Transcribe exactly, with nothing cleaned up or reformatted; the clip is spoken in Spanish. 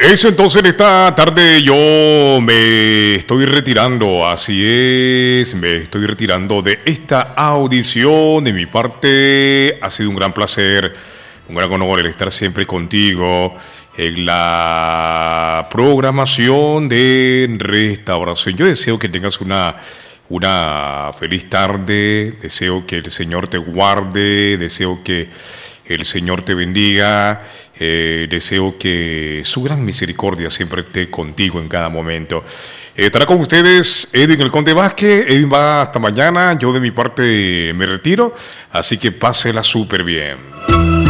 Eso entonces, esta tarde yo me estoy retirando, así es, me estoy retirando de esta audición. De mi parte ha sido un gran placer, un gran honor el estar siempre contigo en la programación de Restauración. Yo deseo que tengas una, una feliz tarde, deseo que el Señor te guarde, deseo que el Señor te bendiga. Eh, deseo que su gran misericordia siempre esté contigo en cada momento. Eh, estará con ustedes Edwin el Conde Vázquez. Edwin va hasta mañana. Yo de mi parte me retiro. Así que pásela súper bien.